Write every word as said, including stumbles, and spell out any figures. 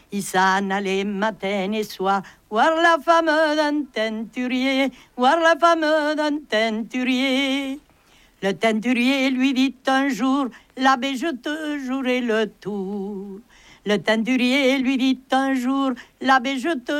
Il s'en allait matin et soir voir la femme d'un teinturier, voir la femme d'un teinturier. Le teinturier lui dit un jour, l'abbé, je te jouerai le tour. Le teinturier lui dit un jour, l'abbé, je te